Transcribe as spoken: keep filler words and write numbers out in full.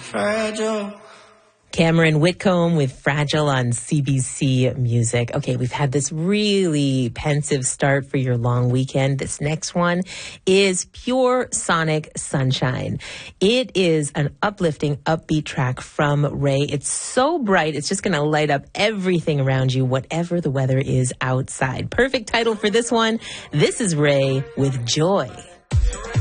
Fragile. Cameron Whitcomb with Fragile on C B C Music. Okay, we've had this really pensive start for your long weekend. This next one is Pure Sonic Sunshine. It is an uplifting, upbeat track from Ray. It's so bright, it's just going to light up everything around you, whatever the weather is outside. Perfect title for this one. This is Ray with Joy.